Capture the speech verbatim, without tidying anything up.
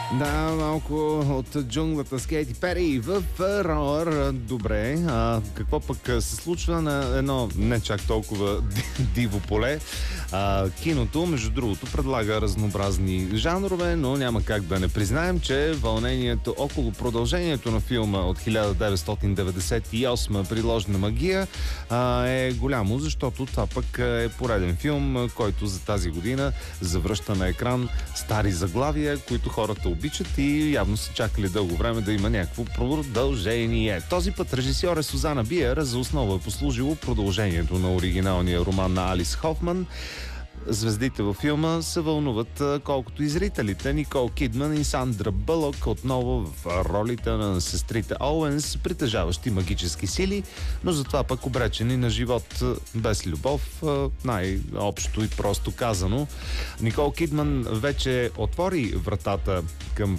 Да, малко от джунглата с Кейти Пери в Roar. Добре, а какво пък се случва на едно не чак толкова диво поле? А, киното, между другото, предлага разнообразни жанрове, но няма как да не признаем, че вълнението около продължението на филма от хиляда деветстотин деветдесет и осма "Приложна магия" а, е голямо, защото това пък е пореден филм, който за тази година завръща на екран стари заглавия, които хората обичат и явно са чакали дълго време да има някакво продължение. Този път режисьор е Сузана Биер. За основа е послужило продължението на оригиналния роман на Алис Хофман. Звездите във филма се вълнуват колкото и зрителите. Никол Кидман и Сандра Бълък отново в ролите на сестрите Оуенс, притежаващи магически сили, но затова пък обречени на живот без любов, най-общо и просто казано. Никол Кидман вече отвори вратата към